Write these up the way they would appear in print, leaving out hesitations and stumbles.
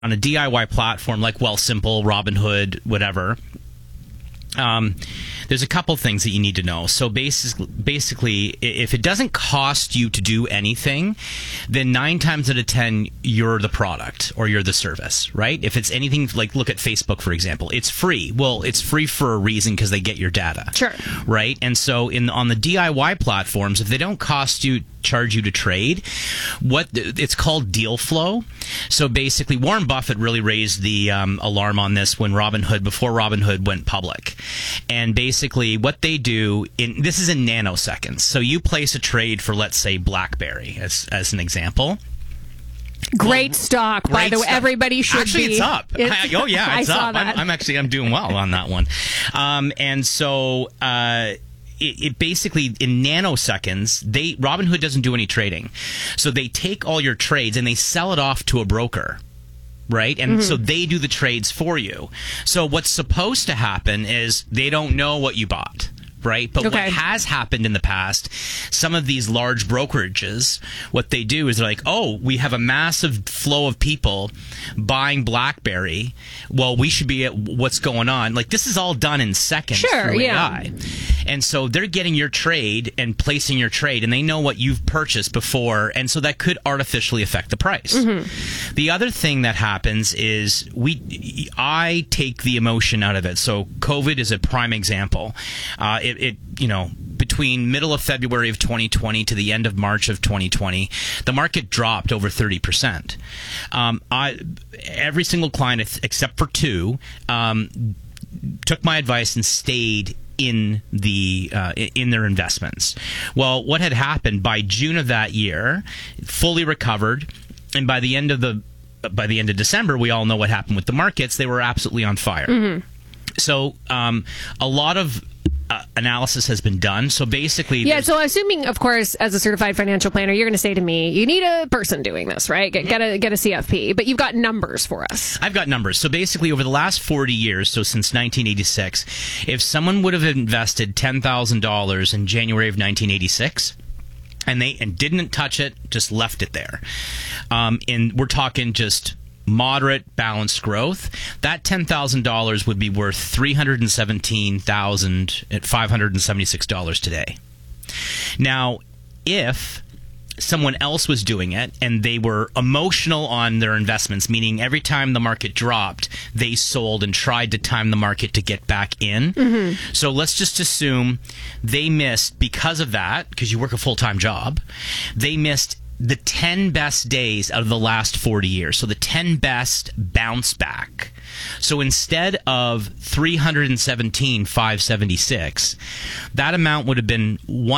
on a DIY platform like Wealthsimple, Robinhood, whatever, there's a couple things that you need to know. So basically, if it doesn't cost you to do anything, then 9 times out of 10, you're the product or you're the service, right? If it's anything like, look at Facebook, for example, it's free. Well, it's free for a reason because they get your data. Sure. Right? And so on the DIY platforms, if they don't charge you to trade, it's called deal flow. So basically, Warren Buffett really raised the alarm on this before Robinhood went public. And basically what they do, this is in nanoseconds. So you place a trade for, let's say, BlackBerry as an example. Great stock, by the way. Everybody should actually, be. It's up. It's I saw up. That. I'm doing well on that one. And so it basically, in nanoseconds, Robinhood doesn't do any trading. So they take all your trades and they sell it off to a broker. Right? And so they do the trades for you. So what's supposed to happen is they don't know what you bought. Right? But what has happened in the past, some of these large brokerages, what they do is they're like, oh, we have a massive flow of people buying BlackBerry. Well, we should be at what's going on. Like, this is all done in seconds through AI. And so they're getting your trade and placing your trade, and they know what you've purchased before, and so that could artificially affect the price. The other thing that happens is I take the emotion out of it. So COVID is a prime example. Between middle of February of 2020 to the end of March of 2020, the market dropped over 30%. Every single client, except for 2, took my advice and stayed in their investments. Well, what had happened by June of that year, fully recovered, and by the end of December, we all know what happened with the markets. They were absolutely on fire. So a lot of analysis has been done. So basically... so assuming, of course, as a certified financial planner, you're going to say to me, you need a person doing this, right? Get a CFP. But you've got numbers for us. I've got numbers. So basically, over the last 40 years, so since 1986, if someone would have invested $10,000 in January of 1986... and didn't touch it, just left it there. And we're talking just moderate, balanced growth. That $10,000 would be worth $317,576 today. Now, if someone else was doing it and they were emotional on their investments, meaning every time the market dropped, they sold and tried to time the market to get back in. So let's just assume they missed, because of that, because you work a full-time job, they missed the 10 best days out of the last 40 years. So the 10 best bounce back. So instead of 317,576, that amount would have been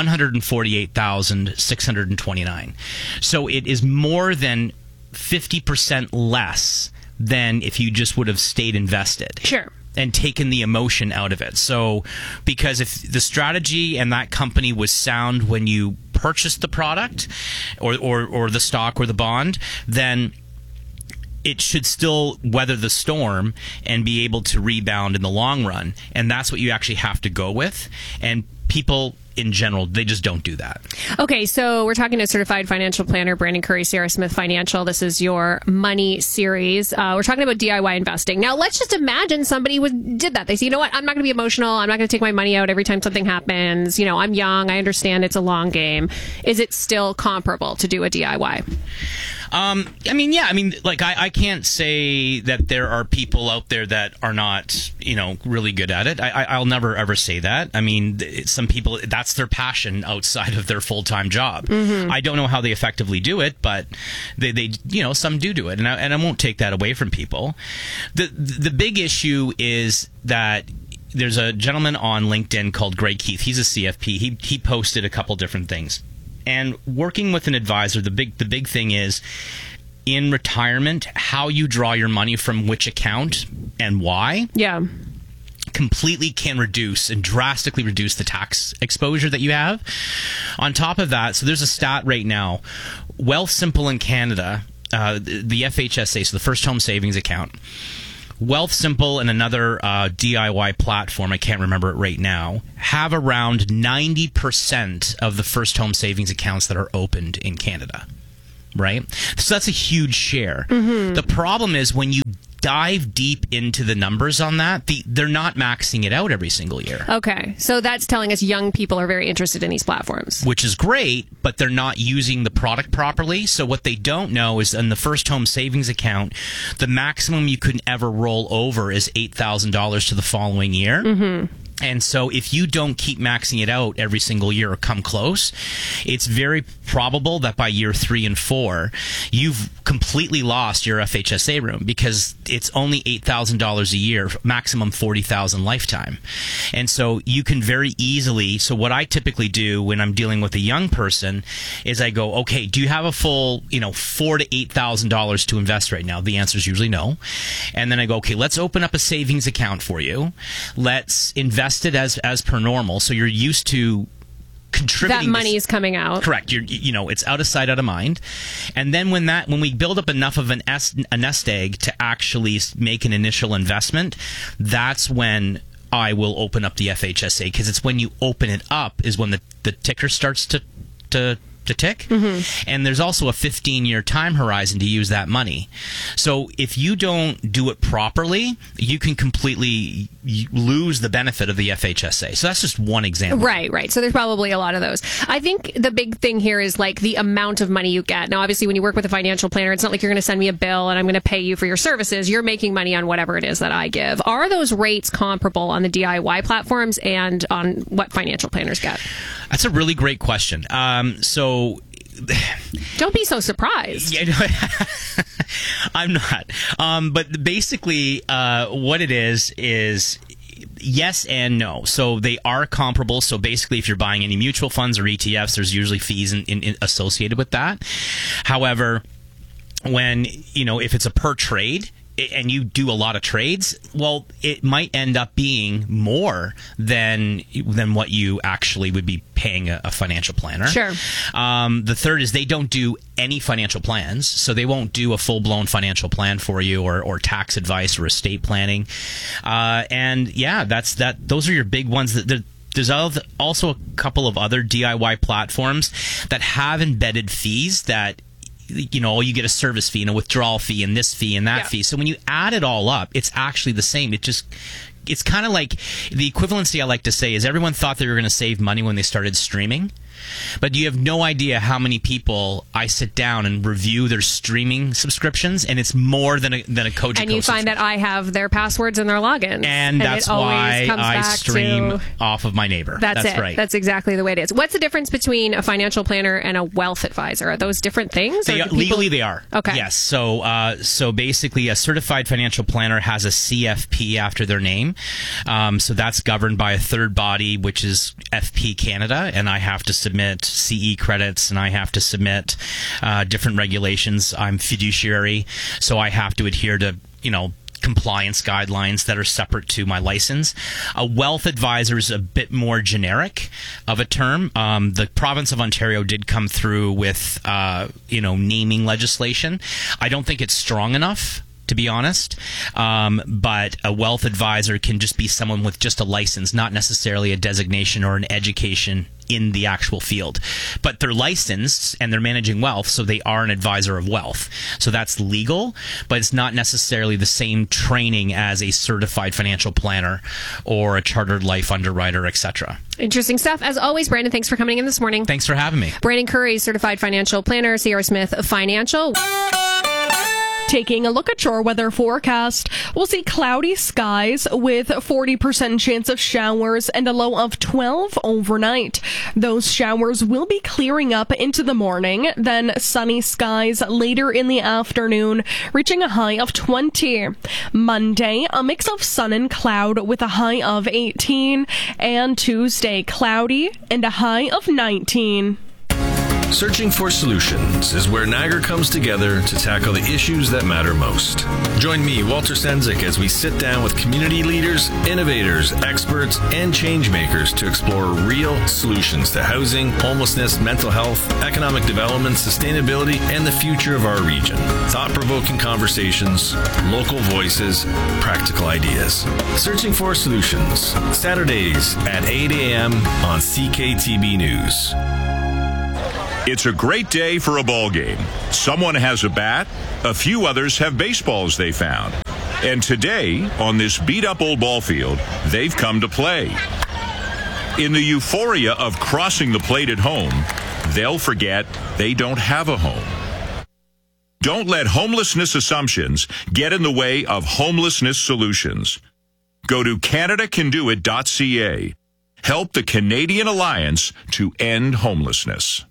148,629. So it is more than 50% less than if you just would have stayed invested. Sure. And taken the emotion out of it. So, because if the strategy and that company was sound when you purchased the product or the stock or the bond, then it should still weather the storm and be able to rebound in the long run. And that's what you actually have to go with. And people in general, they just don't do that. Okay, so we're talking to certified financial planner Brandon Curry, Sierra Smith Financial. This is your money series. We're talking about DIY investing. Now, let's just imagine somebody did that. They say, you know what, I'm not going to be emotional. I'm not going to take my money out every time something happens. You know, I'm young. I understand it's a long game. Is it still comparable to do a DIY? I can't say that there are people out there that are not, really good at it. I'll never ever say that. I mean, some people, that's their passion outside of their full-time job. I don't know how they effectively do it, but they some do it, and I won't take that away from people. The big issue is that there's a gentleman on LinkedIn called Greg Keith. He's a CFP. He posted a couple different things. And working with an advisor, the big thing is, in retirement, how you draw your money from which account and why. Yeah. Completely can reduce and drastically reduce the tax exposure that you have. On top of that, so there's a stat right now. Wealthsimple in Canada, the FHSA, so the First Home Savings Account, Wealthsimple and another DIY platform, I can't remember it right now, have around 90% of the first home savings accounts that are opened in Canada. right? So that's a huge share. The problem is when you dive deep into the numbers on that, they're not maxing it out every single year. Okay. So that's telling us young people are very interested in these platforms. Which is great, but they're not using the product properly. So what they don't know is in the First Home Savings Account, the maximum you could ever roll over is $8,000 to the following year. And so if you don't keep maxing it out every single year or come close, it's very probable that by year 3 and 4, you've completely lost your FHSA room because it's only $8,000 a year, maximum $40,000 lifetime. And so you can very easily, so what I typically do when I'm dealing with a young person is I go, okay, do you have a full, $4,000 to $8,000 to invest right now? The answer is usually no. And then I go, okay, let's open up a savings account for you. Let's invest it as per normal, so you're used to contributing. That money is coming out. Correct. It's out of sight, out of mind. And then when we build up enough of a nest egg to actually make an initial investment, that's when I will open up the FHSA, because it's when you open it up is when the ticker starts to tick. And there's also a 15-year time horizon to use that money. So if you don't do it properly, you can completely lose the benefit of the FHSA. So that's just one example. Right. So there's probably a lot of those. I think the big thing here is like the amount of money you get. Now, obviously, when you work with a financial planner, it's not like you're going to send me a bill and I'm going to pay you for your services. You're making money on whatever it is that I give. Are those rates comparable on the DIY platforms and on what financial planners get? That's a really great question. So don't be so surprised. Yeah, I'm not. But basically, what it is yes and no. So they are comparable. So basically, if you're buying any mutual funds or ETFs, there's usually fees associated with that. However, when if it's a per trade and you do a lot of trades, well, it might end up being more than what you actually would be paying a financial planner. Sure. The third is they don't do any financial plans, so they won't do a full-blown financial plan for you or tax advice or estate planning. And yeah, that's that. Those are your big ones. There's also a couple of other DIY platforms that have embedded fees that you get a service fee and a withdrawal fee and this fee and that fee. So when you add it all up, it's actually the same. It's kind of like the equivalency I like to say is everyone thought they were going to save money when they started streaming. But you have no idea how many people I sit down and review their streaming subscriptions, and it's more than a Cogeco. And you find that I have their passwords and their logins. And that's why I stream off of my neighbor. That's it. Right. That's exactly the way it is. What's the difference between a financial planner and a wealth advisor? Are those different things? Legally, they are. Okay. Yes. So basically, a certified financial planner has a CFP after their name. So that's governed by a third body, which is FP Canada, and I have to submit CE credits and I have to submit different regulations. I'm fiduciary, so I have to adhere to compliance guidelines that are separate to my license. A wealth advisor is a bit more generic of a term. The province of Ontario did come through with naming legislation. I don't think it's strong enough, to be honest, but a wealth advisor can just be someone with just a license, not necessarily a designation or an education in the actual field. But they're licensed and they're managing wealth, so they are an advisor of wealth. So that's legal, but it's not necessarily the same training as a certified financial planner or a chartered life underwriter, etc. Interesting stuff. As always, Brandon, thanks for coming in this morning. Thanks for having me. Brandon Curry, certified financial planner, Sierra Smith Financial. Taking a look at your weather forecast, we'll see cloudy skies with 40% chance of showers and a low of 12 overnight. Those showers will be clearing up into the morning, then sunny skies later in the afternoon, reaching a high of 20. Monday, a mix of sun and cloud with a high of 18, and Tuesday, cloudy and a high of 19. Searching for Solutions is where Niagara comes together to tackle the issues that matter most. Join me, Walter Senzik, as we sit down with community leaders, innovators, experts, and change makers to explore real solutions to housing, homelessness, mental health, economic development, sustainability, and the future of our region. Thought-provoking conversations, local voices, practical ideas. Searching for Solutions, Saturdays at 8 a.m. on CKTB News. It's a great day for a ball game. Someone has a bat, a few others have baseballs they found. And today, on this beat-up old ball field, they've come to play. In the euphoria of crossing the plate at home, they'll forget they don't have a home. Don't let homelessness assumptions get in the way of homelessness solutions. Go to CanadaCanDoIt.ca. Help the Canadian Alliance to end homelessness.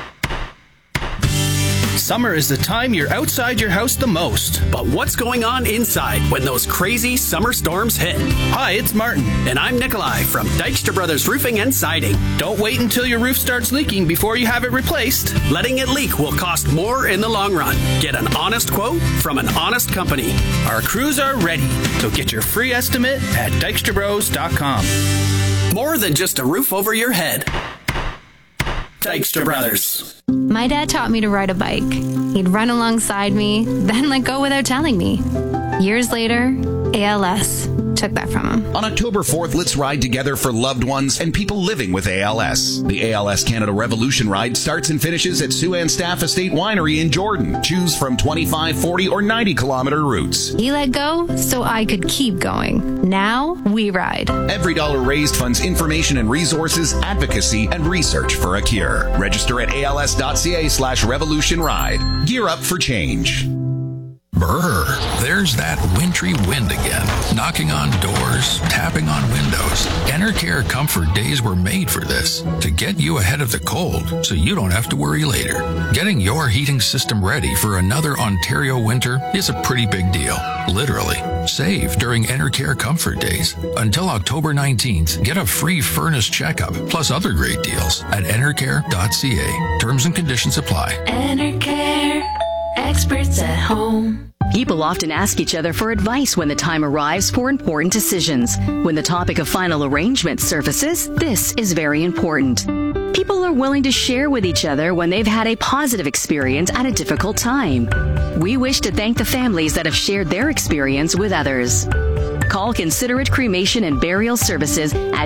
Summer is the time you're outside your house the most. But what's going on inside when those crazy summer storms hit? Hi, it's Martin. And I'm Nikolai from Dykstra Brothers Roofing and Siding. Don't wait until your roof starts leaking before you have it replaced. Letting it leak will cost more in the long run. Get an honest quote from an honest company. Our crews are ready, so get your free estimate at dykstrabros.com. More than just a roof over your head. Dykstra Brothers. My dad taught me to ride a bike. He'd run alongside me, then let go without telling me. Years later, ALS took that from him. On October 4th, let's ride together for loved ones and people living with ALS. The ALS Canada Revolution Ride starts and finishes at Sue-Ann Staff Estate Winery in Jordan. Choose from 25, 40, or 90-kilometer routes. He let go so I could keep going. Now we ride. Every dollar raised funds information and resources, advocacy, and research for a cure. Register at als.ca/revolution ride. Gear up for change. Brr, there's that wintry wind again, knocking on doors, tapping on windows. Enercare Comfort Days were made for this, to get you ahead of the cold so you don't have to worry later. Getting your heating system ready for another Ontario winter is a pretty big deal, literally. Save during Enercare Comfort Days. Until October 19th, get a free furnace checkup, plus other great deals at enercare.ca. Terms and conditions apply. Enercare. Experts at home. People often ask each other for advice when the time arrives for important decisions. When the topic of final arrangement surfaces, this is very important. People are willing to share with each other when they've had a positive experience at a difficult time. We wish to thank the families that have shared their experience with others. Call Considerate Cremation and Burial Services at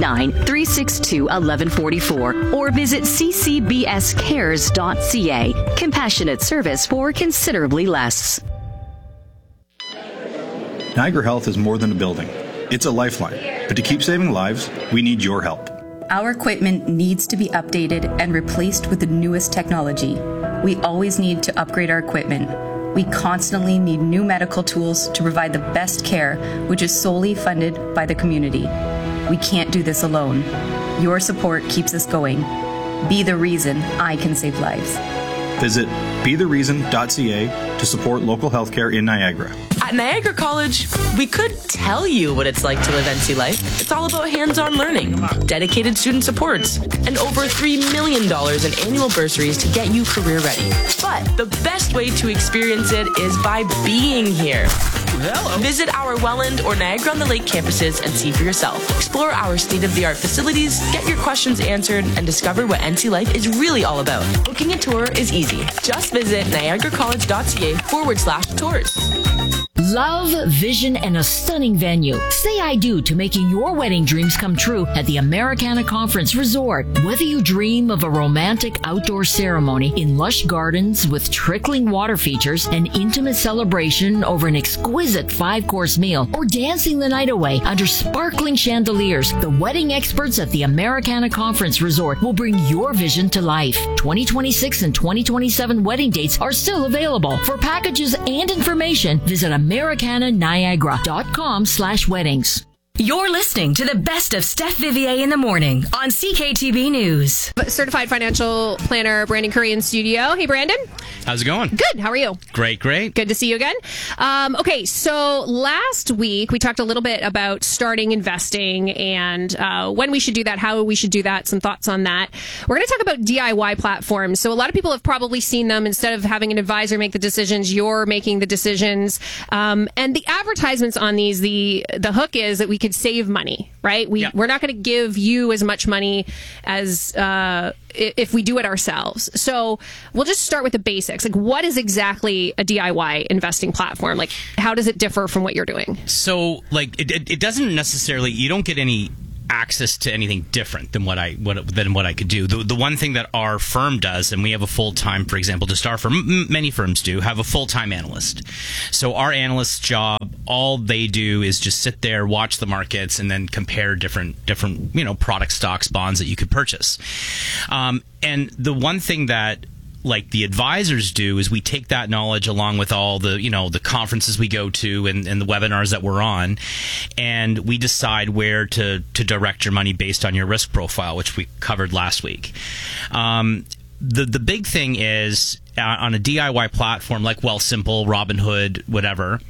289-362-1144 or visit ccbscares.ca. Compassionate service for considerably less. Niagara Health is more than a building. It's a lifeline. But to keep saving lives, we need your help. Our equipment needs to be updated and replaced with the newest technology. We always need to upgrade our equipment. We constantly need new medical tools to provide the best care, which is solely funded by the community. We can't do this alone. Your support keeps us going. Be the reason I can save lives. Visit bethereason.ca to support local healthcare in Niagara. At Niagara College, we could tell you what it's like to live NC life. It's all about hands-on learning, dedicated student supports, and over $3 million in annual bursaries to get you career ready. But the best way to experience it is by being here. Hello. Visit our Welland or Niagara-on-the-Lake campuses and see for yourself. Explore our state-of-the-art facilities, get your questions answered, and discover what NC life is really all about. Booking a tour is easy. Just visit niagaracollege.ca/tours. Love, vision, and a stunning venue. Say I do to making your wedding dreams come true at the Americana Conference Resort. Whether you dream of a romantic outdoor ceremony in lush gardens with trickling water features, an intimate celebration over an exquisite 5-course meal, or dancing the night away under sparkling chandeliers, the wedding experts at the Americana Conference Resort will bring your vision to life. 2026 and 2027 wedding dates are still available. For packages and information, visit americananiagara.com/weddings. You're listening to the best of Steph Vivier in the morning on CKTB News. Certified financial planner Brandon Curry in studio. Hey, Brandon. How's it going? Good. How are you? Great. Good to see you again. Okay, so last week we talked a little bit about starting investing and when we should do that, how we should do that, some thoughts on that. We're going to talk about DIY platforms. So a lot of people have probably seen them. Instead of having an advisor make the decisions, you're making the decisions. And the advertisements on these, the hook is that we could save money, right? We're not going to give you as much money as if we do it ourselves. So we'll just start with the basics. Like, what is exactly a DIY investing platform? Like, how does it differ from what you're doing? So, like, it doesn't necessarily, you don't get any access to anything different than what I could do. The one thing that our firm does, and we have a full-time, for example, just our firm, many firms do, have a full-time analyst. So our analyst's job, all they do is just sit there, watch the markets, and then compare different product, stocks, bonds that you could purchase. And the one thing that like the advisors do is we take that knowledge along with all the the conferences we go to and the webinars that we're on, and we decide where to direct your money based on your risk profile, which we covered last week. The big thing is on a DIY platform like Wealthsimple, Robinhood, whatever.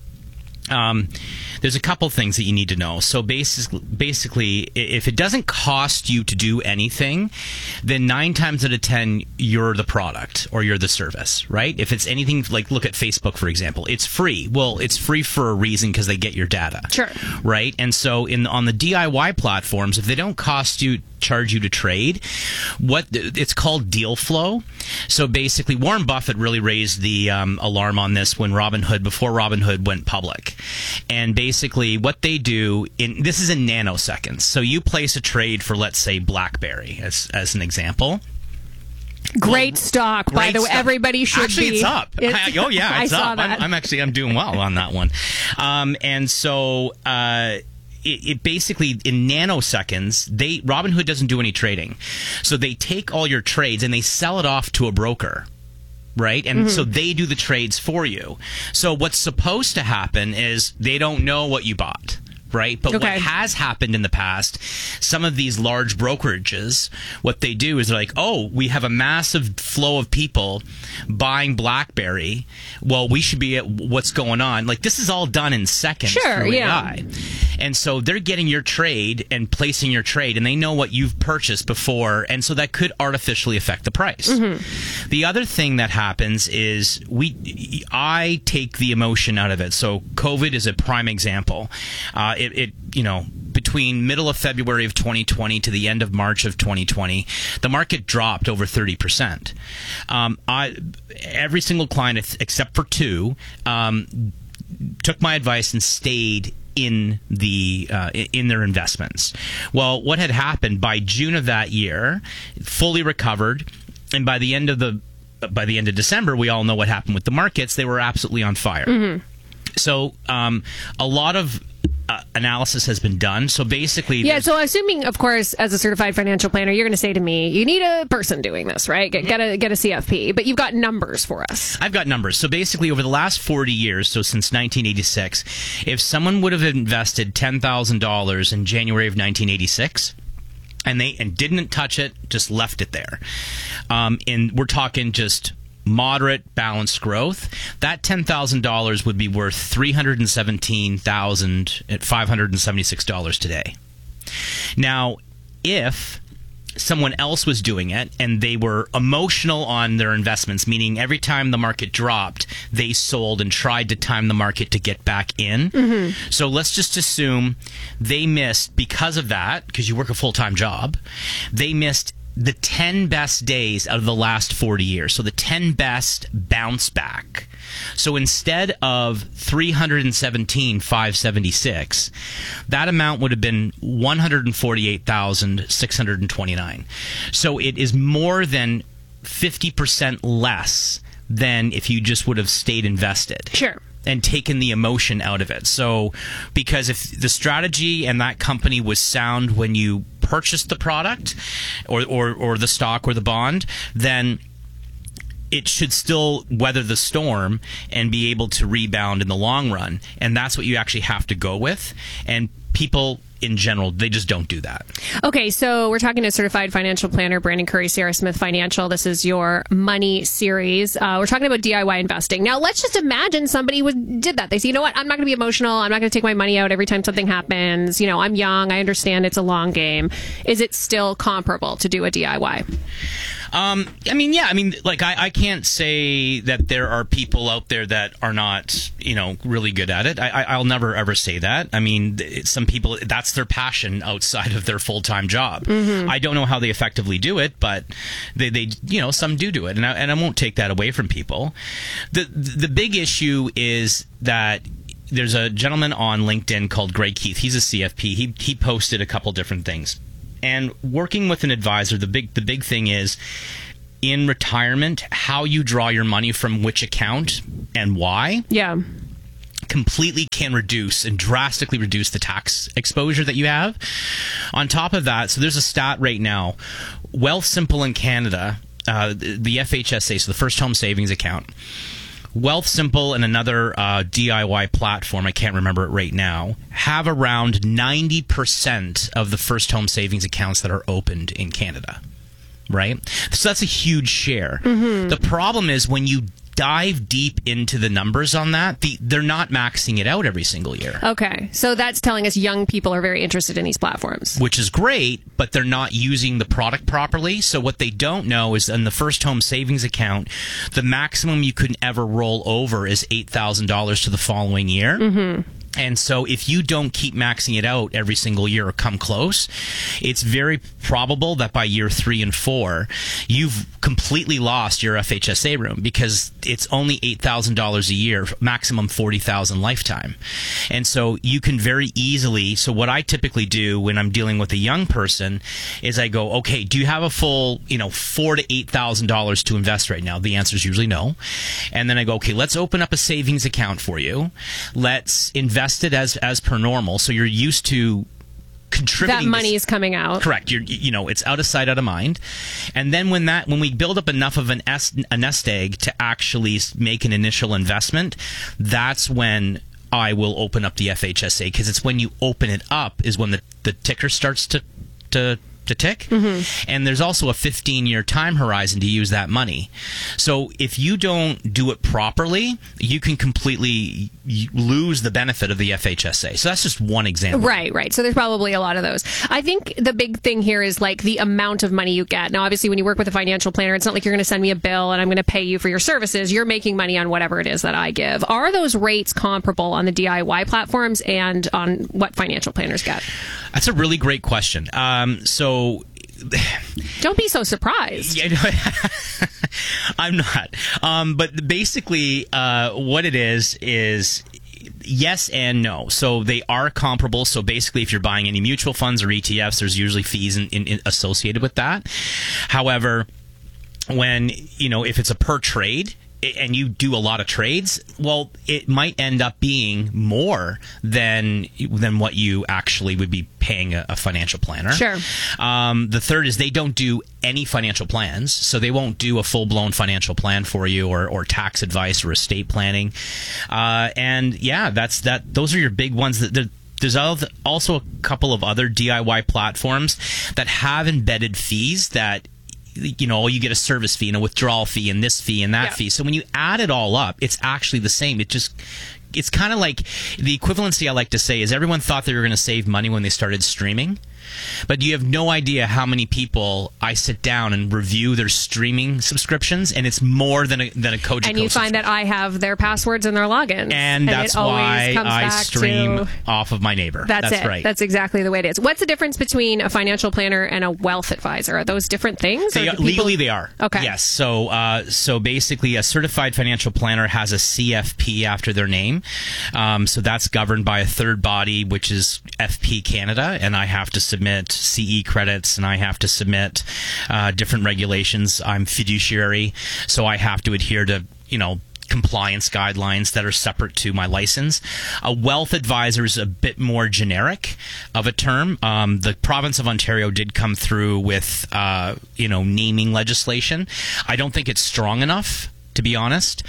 There's a couple things that you need to know. So basically, if it doesn't cost you to do anything, then 9 times out of 10, you're the product or you're the service, right? If it's anything like, look at Facebook, for example, it's free. Well, it's free for a reason because they get your data. Sure. Right? And so on the DIY platforms, if they don't charge you to trade, it's called deal flow. So basically, Warren Buffett really raised the alarm on this before Robinhood went public. And basically what they do, this is in nanoseconds. So you place a trade for, let's say, BlackBerry as an example. Great stock, by the way. Everybody should actually, be. It's up. It's up. That. I'm doing well on that one. And so it basically, in nanoseconds, Robinhood doesn't do any trading. So they take all your trades and they sell it off to a broker. Right? And so they do the trades for you. So what's supposed to happen is they don't know what you bought. Right? But what has happened in the past, some of these large brokerages, what they do is they're like, oh, we have a massive flow of people buying BlackBerry. Well, we should be at what's going on. Like, this is all done in seconds through AI. And so they're getting your trade and placing your trade, and they know what you've purchased before, and so that could artificially affect the price. The other thing that happens is I take the emotion out of it. So COVID is a prime example. Between middle of February of 2020 to the end of March of 2020, the market dropped over 30%. Every single client, except for 2, took my advice and stayed in their investments. Well, what had happened by June of that year, fully recovered, and by the end of December, we all know what happened with the markets. They were absolutely on fire. So a lot of analysis has been done. So basically... Yeah, so assuming, of course, as a certified financial planner, you're going to say to me, you need a person doing this, right? Get a CFP. But you've got numbers for us. I've got numbers. So basically, over the last 40 years, so since 1986, if someone would have invested $10,000 in January of 1986... and didn't touch it, just left it there. And we're talking just moderate, balanced growth. That $10,000 would be worth $317,576 today. Now, if someone else was doing it and they were emotional on their investments, meaning every time the market dropped, they sold and tried to time the market to get back in. So let's just assume they missed, because of that, because you work a full-time job, they missed the 10 best days out of the last 40 years. So the 10 best bounce back. So instead of 317,576, that amount would have been 148,629. So it is more than 50% less than if you just would have stayed invested. Sure. And taken the emotion out of it. So, because if the strategy and that company was sound when you purchased the product or the stock or the bond, then it should still weather the storm and be able to rebound in the long run. And that's what you actually have to go with. And people in general, they just don't do that. Okay, so we're talking to certified financial planner Brandon Curry, Sierra Smith Financial. This is your money series. We're talking about DIY investing. Now, let's just imagine somebody did that. They say, you know what, I'm not going to be emotional. I'm not going to take my money out every time something happens. I'm young. I understand it's a long game. Is it still comparable to do a DIY? I can't say that there are people out there that are not, really good at it. I'll never ever say that. I mean, some people, that's their passion outside of their full-time job. I don't know how they effectively do it, but they some do it, and I won't take that away from people. The big issue is that there's a gentleman on LinkedIn called Greg Keith. He's a CFP. He posted a couple different things. And working with an advisor, the big thing is in retirement, how you draw your money from which account and why. Yeah. Completely can reduce and drastically reduce the tax exposure that you have. On top of that, so there's a stat right now. Wealthsimple in Canada, the FHSA, so the First Home Savings Account, Wealthsimple and another DIY platform, I can't remember it right now, have around 90% of the first home savings accounts that are opened in Canada, right? So that's a huge share. Mm-hmm. The problem is when you dive deep into the numbers on that, they're not maxing it out every single year. Okay, so that's telling us young people are very interested in these platforms. Which is great, but they're not using the product properly. So what they don't know is in the first home savings account, the maximum you could ever roll over is $8,000 to the following year. Mm-hmm. And so if you don't keep maxing it out every single year or come close, it's very probable that by year 3 and 4, you've completely lost your FHSA room because it's only $8,000 a year, maximum $40,000 lifetime. And so you can very easily, so what I typically do when I'm dealing with a young person is I go, okay, do you have a full, $4,000 to $8,000 to invest right now? The answer is usually no. And then I go, okay, let's open up a savings account for you. Let's invest it as per normal, so you're used to contributing. That money is coming out. Correct. It's out of sight, out of mind. And then when we build up enough of a nest egg to actually make an initial investment, that's when I will open up the FHSA, because it's when you open it up is when the ticker starts to tick. Mm-hmm. And there's also a 15-year time horizon to use that money. So if you don't do it properly, you can completely lose the benefit of the FHSA. So that's just one example. Right. So there's probably a lot of those. I think the big thing here is like the amount of money you get. Now, obviously, when you work with a financial planner, it's not like you're going to send me a bill and I'm going to pay you for your services. You're making money on whatever it is that I give. Are those rates comparable on the DIY platforms and on what financial planners get? That's a really great question. So don't be so surprised. Yeah, I'm not. But basically, what it is yes and no. So they are comparable. So basically, if you're buying any mutual funds or ETFs, there's usually fees associated with that. However, when if it's a per trade and you do a lot of trades, well, it might end up being more than what you actually would be paying a financial planner. Sure. The third is they don't do any financial plans, so they won't do a full-blown financial plan for you or tax advice or estate planning. And yeah, that's that. Those are your big ones. There's also a couple of other DIY platforms that have embedded fees that you get a service fee and a withdrawal fee and this fee and that fee. So when you add it all up, it's actually the same. It's kind of like the equivalency I like to say is everyone thought they were going to save money when they started streaming. But you have no idea how many people I sit down and review their streaming subscriptions, and it's more than a Cogeco. And you find that I have their passwords and their logins. And that's why I stream off of my neighbor. That's it. Right. That's exactly the way it is. What's the difference between a financial planner and a wealth advisor? Are those different things? Legally, they are. Okay. Yes. So basically, a certified financial planner has a CFP after their name. So that's governed by a third body, which is FP Canada, and I have to submit CE credits and I have to submit different regulations. I'm fiduciary, so I have to adhere to compliance guidelines that are separate to my license. A wealth advisor is a bit more generic of a term. The province of Ontario did come through with naming legislation. I don't think it's strong enough, to be honest,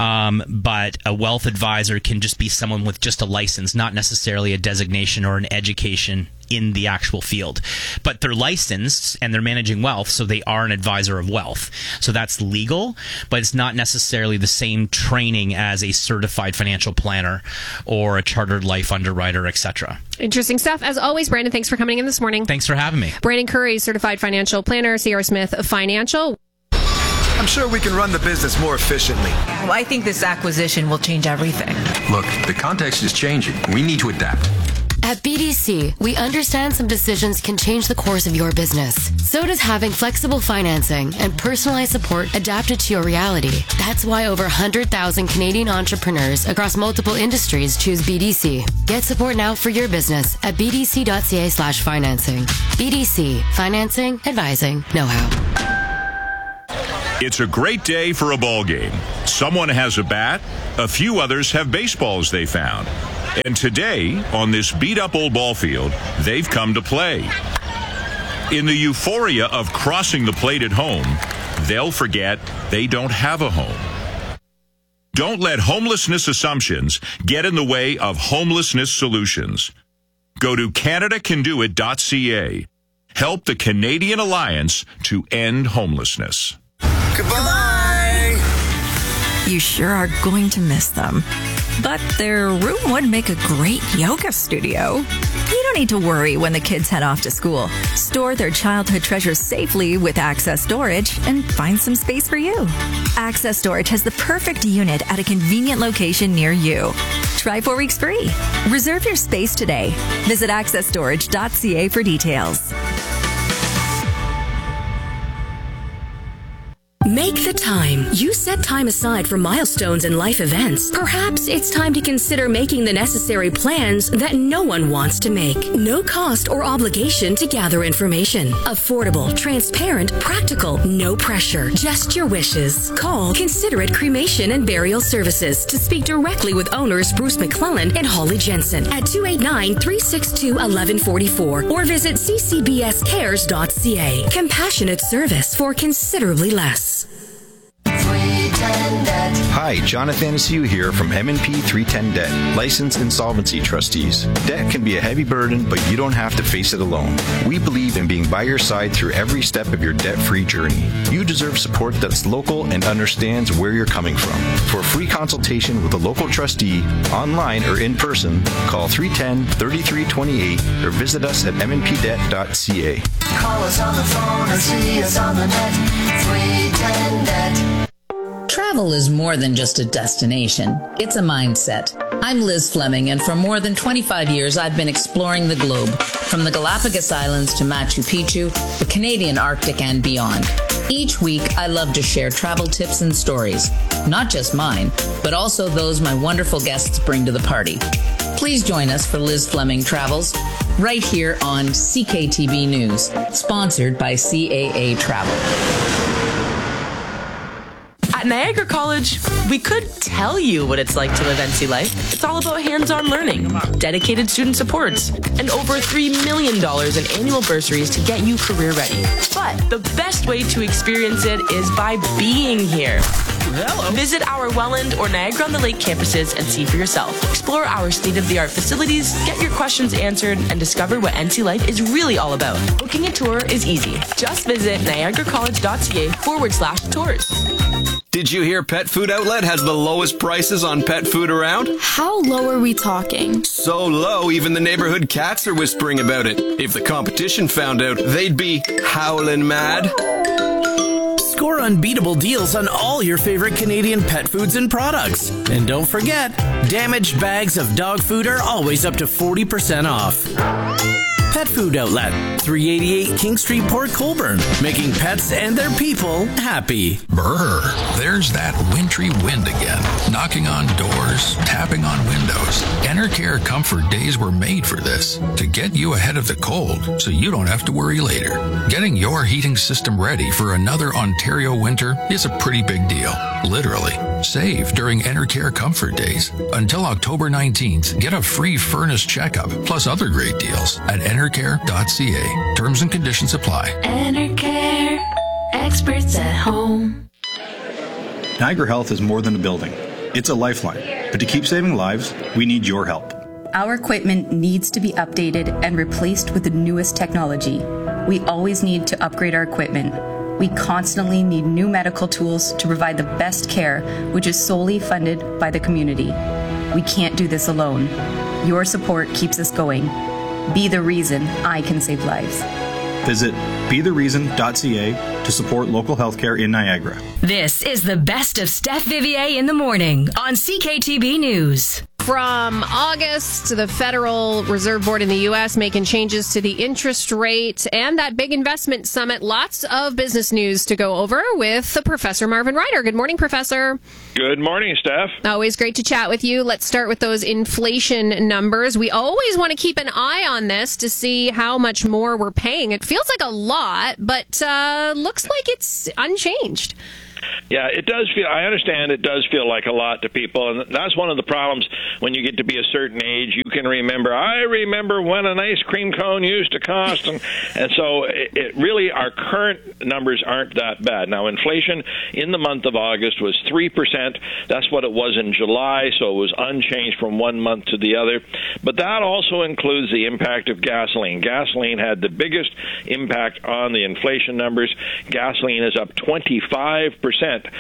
but a wealth advisor can just be someone with just a license, not necessarily a designation or an education in the actual field. But they're licensed and they're managing wealth, so they are an advisor of wealth. So that's legal, but it's not necessarily the same training as a certified financial planner or a chartered life underwriter, etc. Interesting stuff. As always, Brandon, thanks for coming in this morning. Thanks for having me. Brandon Curry, certified financial planner, C.R. Smith Financial. I'm sure we can run the business more efficiently. Well, I think this acquisition will change everything. Look, the context is changing. We need to adapt. At BDC, we understand some decisions can change the course of your business. So does having flexible financing and personalized support adapted to your reality. That's why over 100,000 Canadian entrepreneurs across multiple industries choose BDC. Get support now for your business at bdc.ca/financing. BDC, financing, advising, know-how. It's a great day for a ball game. Someone has a bat, a few others have baseballs they found. And today, on this beat-up old ball field, they've come to play. In the euphoria of crossing the plate at home, they'll forget they don't have a home. Don't let homelessness assumptions get in the way of homelessness solutions. Go to CanadaCanDoIt.ca. Help the Canadian Alliance to end homelessness. Goodbye! You sure are going to miss them. But their room would make a great yoga studio. You don't need to worry when the kids head off to school. Store their childhood treasures safely with Access Storage and find some space for you. Access Storage has the perfect unit at a convenient location near you. Try 4 weeks free. Reserve your space today. Visit accessstorage.ca for details. Make the time. You set time aside for milestones and life events. Perhaps it's time to consider making the necessary plans that no one wants to make. No cost or obligation to gather information. Affordable, transparent, practical, no pressure. Just your wishes. Call Considerate Cremation and Burial Services to speak directly with owners Bruce McClellan and Holly Jensen at 289-362-1144 or visit ccbscares.ca. Compassionate service for considerably less. Hi, Jonathan Asiu here from M&P 310 Debt, licensed insolvency trustees. Debt can be a heavy burden, but you don't have to face it alone. We believe in being by your side through every step of your debt-free journey. You deserve support that's local and understands where you're coming from. For a free consultation with a local trustee, online or in person, call 310-3328 or visit us at mnpdebt.ca. Call us on the phone or see us on the net. 310 Debt. Travel is more than just a destination. It's a mindset. I'm Liz Fleming, and for more than 25 years, I've been exploring the globe, from the Galapagos Islands to Machu Picchu, the Canadian Arctic, and beyond. Each week, I love to share travel tips and stories, not just mine, but also those my wonderful guests bring to the party. Please join us for Liz Fleming Travels, right here on CKTB News, sponsored by CAA Travel. At Niagara College, we could tell you what it's like to live NC life. It's all about hands-on learning, dedicated student supports, and over $3 million in annual bursaries to get you career ready. But the best way to experience it is by being here. Hello. Visit our Welland or Niagara-on-the-Lake campuses and see for yourself. Explore our state-of-the-art facilities, get your questions answered, and discover what NC life is really all about. Booking a tour is easy. Just visit niagaracollege.ca/tours. Did you hear Pet Food Outlet has the lowest prices on pet food around? How low are we talking? So low, even the neighborhood cats are whispering about it. If the competition found out, they'd be howling mad. Score unbeatable deals on all your favorite Canadian pet foods and products. And don't forget, damaged bags of dog food are always up to 40% off. Pet Food Outlet, 388 King Street, Port Colborne, making pets and their people happy. Brr, there's that wintry wind again, knocking on doors, tapping on windows. Enercare Comfort Days were made for this, to get you ahead of the cold so you don't have to worry later. Getting your heating system ready for another Ontario winter is a pretty big deal, literally. Save during Enercare Comfort Days. Until October 19th, get a free furnace checkup, plus other great deals at enercare.ca. Terms and conditions apply. Enercare, experts at home. Niagara Health is more than a building. It's a lifeline. But to keep saving lives, we need your help. Our equipment needs to be updated and replaced with the newest technology. We always need to upgrade our equipment. We constantly need new medical tools to provide the best care, which is solely funded by the community. We can't do this alone. Your support keeps us going. Be the reason I can save lives. Visit bethereason.ca to support local healthcare in Niagara. This is the best of Steph Vivier in the morning on CKTB News. From August, the Federal Reserve Board in the U.S. making changes to the interest rate and that big investment summit. Lots of business news to go over with Professor Marvin Ryder. Good morning, Professor. Good morning, Steph. Always great to chat with you. Let's start with those inflation numbers. We always want to keep an eye on this to see how much more we're paying. It feels like a lot, but looks like it's unchanged. Yeah, it does feel, I understand it does feel like a lot to people, and that's one of the problems when you get to be a certain age. You can remember, I remember when an ice cream cone used to cost, and so it really, our current numbers aren't that bad. Now, inflation in the month of August was 3%. That's what it was in July, so it was unchanged from one month to the other. But that also includes the impact of gasoline. Gasoline had the biggest impact on the inflation numbers. Gasoline is up 25%.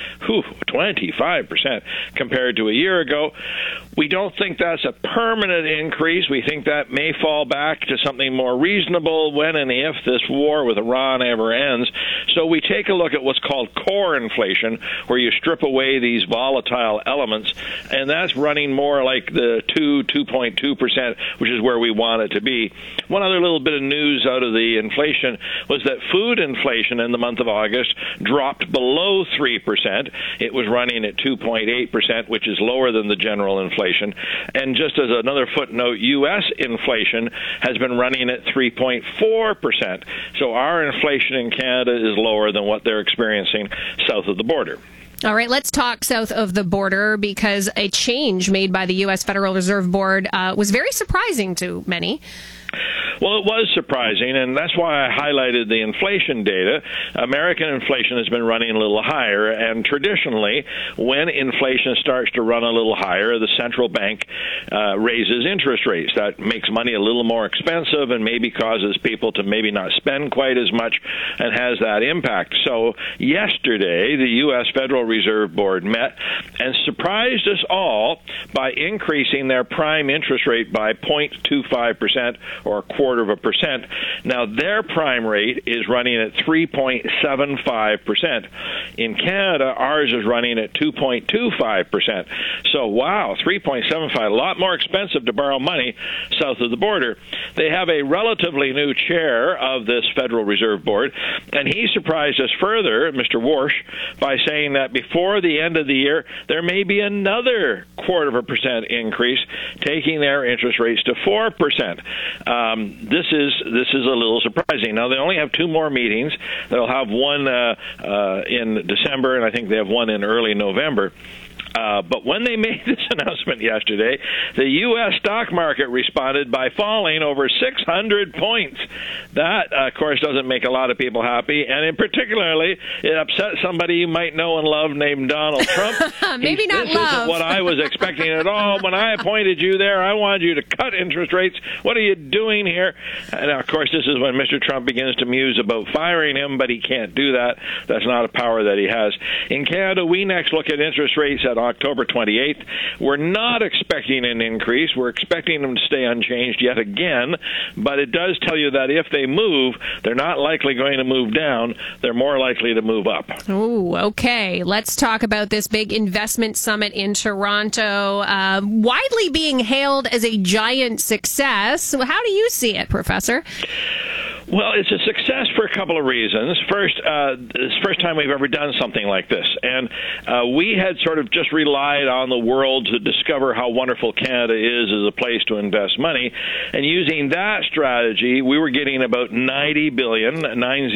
25% compared to a year ago. We don't think that's a permanent increase. We think that may fall back to something more reasonable when and if this war with Iran ever ends. So we take a look at what's called core inflation, where you strip away these volatile elements, and that's running more like the 2.2%, which is where we want it to be. One other little bit of news out of the inflation was that food inflation in the month of August dropped below 3%. It was running at 2.8%, which is lower than the general inflation. And just as another footnote, U.S. inflation has been running at 3.4%. So our inflation in Canada is lower than what they're experiencing south of the border. All right, let's talk south of the border, because a change made by the U.S. Federal Reserve Board was very surprising to many. Well, it was surprising, and that's why I highlighted the inflation data. American inflation has been running a little higher, and traditionally, when inflation starts to run a little higher, the central bank raises interest rates. That makes money a little more expensive and maybe causes people to maybe not spend quite as much and has that impact. So yesterday, the U.S. Federal Reserve Board met and surprised us all by increasing their prime interest rate by 0.25%, or a quarter of a percent. Now, their prime rate is running at 3.75%. In Canada, ours is running at 2.25%. So, wow, 3.75, a lot more expensive to borrow money south of the border. They have a relatively new chair of this Federal Reserve Board, and he surprised us further, Mr. Warsh, by saying that before the end of the year, there may be another 0.25% increase, taking their interest rates to 4%. This is a little surprising. Now, they only have two more meetings. They'll have one in December, and I think they have one in early November. But when they made this announcement yesterday, the U.S. stock market responded by falling over 600 points. That, of course, doesn't make a lot of people happy, and in particularly, it upset somebody you might know and love named Donald Trump. Maybe not this love. Isn't what I was expecting at all. When I appointed you there, I wanted you to cut interest rates. What are you doing here? And, of course, this is when Mr. Trump begins to muse about firing him, but he can't do that. That's not a power that he has. In Canada, we next look at interest rates at October 28th. We're not expecting an increase. We're expecting them to stay unchanged yet again, but it does tell you that if they move, they're not likely going to move down. They're more likely to move up. Oh, okay. Let's talk about this big investment summit in Toronto, widely being hailed as a giant success. How do you see it, Professor? Well, it's a success for a couple of reasons. First, it's the first time we've ever done something like this. And we had sort of just relied on the world to discover how wonderful Canada is as a place to invest money. And using that strategy, we were getting about $90 billion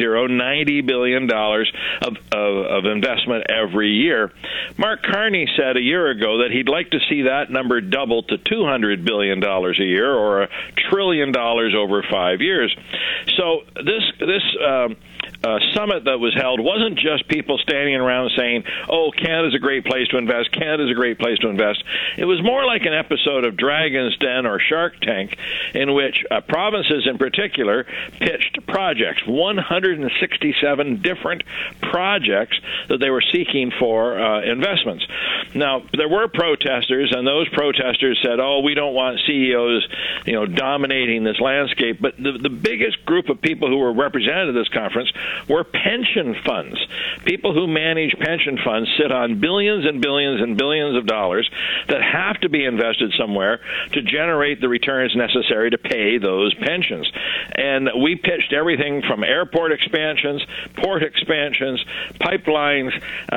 of investment every year. Mark Carney said a year ago that he'd like to see that number double to $200 billion a year, or $1 trillion over 5 years. So this summit that was held wasn't just people standing around saying, oh, Canada's a great place to invest, Canada's a great place to invest. It was more like an episode of Dragon's Den or Shark Tank, in which provinces in particular pitched projects, 167 different projects that they were seeking for investments. Now, there were protesters, and those protesters said, oh, we don't want CEOs, dominating this landscape. But the biggest group of people who were represented at this conference were pension funds. People who manage pension funds sit on billions and billions and billions of dollars that have to be invested somewhere to generate the returns necessary to pay those pensions. And we pitched everything from airport expansions, port expansions, pipelines,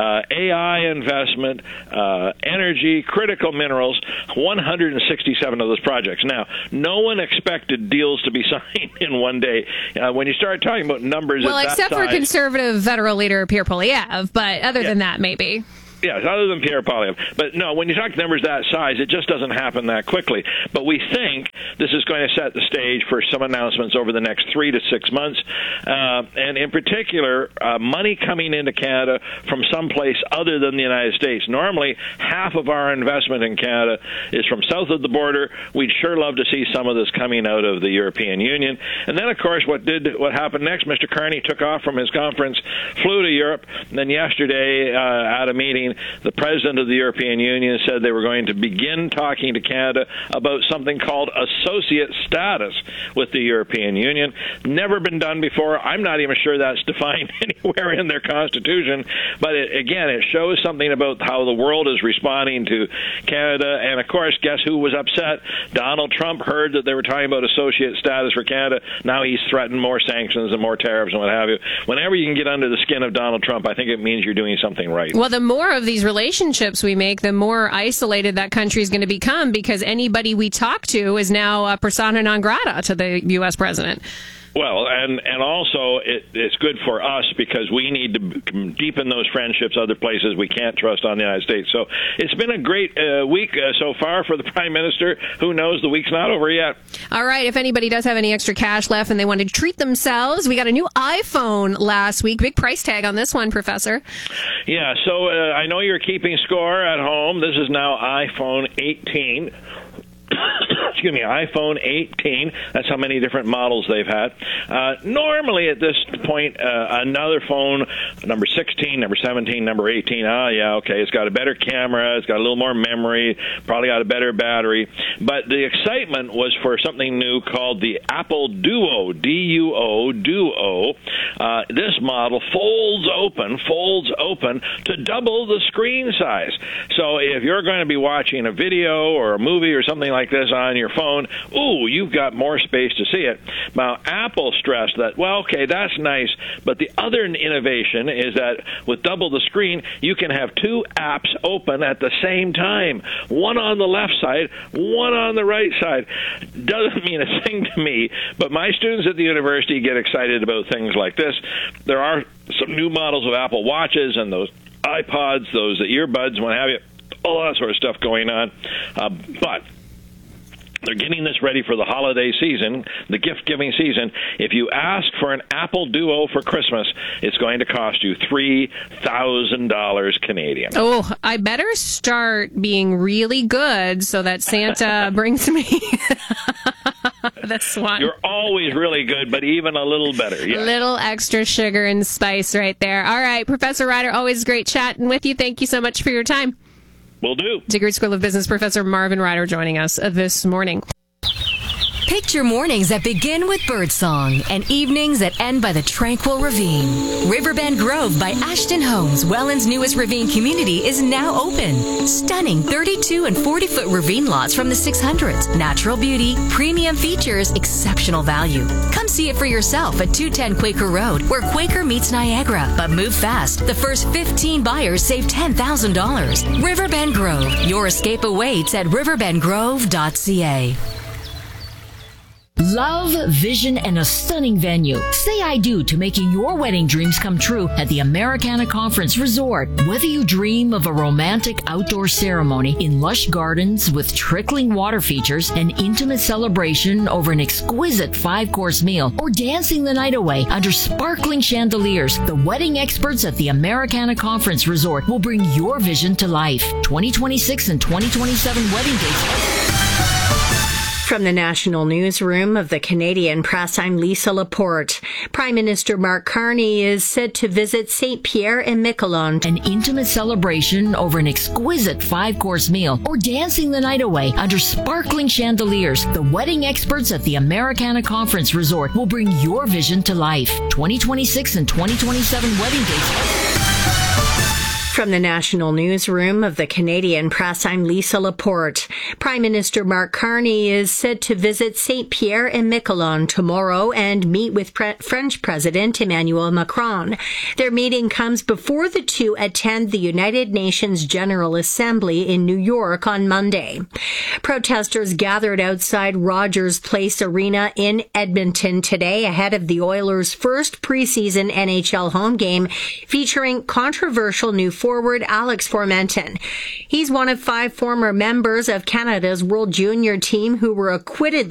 AI investment, energy, critical minerals, 167 of those projects. Now, no one expected deals to be signed in one day. When you start talking about numbers well, at that except for size, conservative federal leader Pierre Poilievre, but other than that, maybe. Yes, other than Pierre Poilievre. But no, when you talk numbers that size, it just doesn't happen that quickly. But we think this is going to set the stage for some announcements over the next 3 to 6 months. And in particular, money coming into Canada from someplace other than the United States. Normally, half of our investment in Canada is from south of the border. We'd sure love to see some of this coming out of the European Union. And then, of course, what happened next, Mr. Carney took off from his conference, flew to Europe, and then yesterday at a meeting, the president of the European Union said they were going to begin talking to Canada about something called associate status with the European Union. Never been done before. I'm not even sure that's defined anywhere in their constitution. But it shows something about how the world is responding to Canada. And, of course, guess who was upset? Donald Trump heard that they were talking about associate status for Canada. Now he's threatened more sanctions and more tariffs and what have you. Whenever you can get under the skin of Donald Trump, I think it means you're doing something right. Well, the more of these relationships we make, the more isolated that country is going to become, because anybody we talk to is now a persona non grata to the U.S. president. Well, and also it's good for us because we need to deepen those friendships other places we can't trust on the United States. So it's been a great week so far for the Prime Minister. Who knows? The week's not over yet. All right. If anybody does have any extra cash left and they want to treat themselves, we got a new iPhone last week. Big price tag on this one, Professor. Yeah. So I know you're keeping score at home. This is now iPhone 18. Excuse me, iPhone 18. That's how many different models they've had. Normally at this point, another phone, number 16, number 17, number 18, it's got a better camera, it's got a little more memory, probably got a better battery. But the excitement was for something new called the Apple Duo, D-U-O, Duo. This model folds open to double the screen size. So if you're going to be watching a video or a movie or something like this on your phone, you've got more space to see it. Now, Apple stressed that, that's nice, but the other innovation is that with double the screen, you can have two apps open at the same time, one on the left side, one on the right side. Doesn't mean a thing to me, but my students at the university get excited about things like this. There are some new models of Apple Watches and those iPods, those earbuds, what have you, all that sort of stuff going on. But they're getting this ready for the holiday season, the gift-giving season. If you ask for an Apple Duo for Christmas, it's going to cost you $3,000 Canadian. Oh, I better start being really good so that Santa brings me this one. You're always really good, but even a little better. Yeah. A little extra sugar and spice right there. All right, Professor Ryder, always great chatting with you. Thank you so much for your time. Will do. DeGroote School of Business Professor Marvin Ryder joining us this morning. Picture mornings that begin with birdsong and evenings that end by the tranquil ravine. Riverbend Grove by Ashton Homes, Welland's newest ravine community, is now open. Stunning 32 and 40-foot ravine lots from the 600s. Natural beauty, premium features, exceptional value. Come see it for yourself at 210 Quaker Road, where Quaker meets Niagara. But move fast. The first 15 buyers save $10,000. Riverbend Grove. Your escape awaits at riverbendgrove.ca. Love, vision, and a stunning venue. Say I do to making your wedding dreams come true at the Americana Conference Resort. Whether you dream of a romantic outdoor ceremony in lush gardens with trickling water features, an intimate celebration over an exquisite 5-course meal, or dancing the night away under sparkling chandeliers, the wedding experts at the Americana Conference Resort will bring your vision to life. 2026 and 2027 wedding dates. From the National Newsroom of the Canadian Press, I'm Lisa Laporte. Prime Minister Mark Carney is set to visit St. Pierre and Miquelon. An intimate celebration over an exquisite 5-course meal or dancing the night away under sparkling chandeliers. The wedding experts at the Americana Conference Resort will bring your vision to life. 2026 and 2027 wedding dates. From the National Newsroom of the Canadian Press, I'm Lisa Laporte. Prime Minister Mark Carney is set to visit St. Pierre and Miquelon tomorrow and meet with French President Emmanuel Macron. Their meeting comes before the two attend the United Nations General Assembly in New York on Monday. Protesters gathered outside Rogers Place Arena in Edmonton today ahead of the Oilers' first preseason NHL home game featuring controversial new forward Alex Formenton. He's one of 5 former members of Canada's World Junior team who were acquitted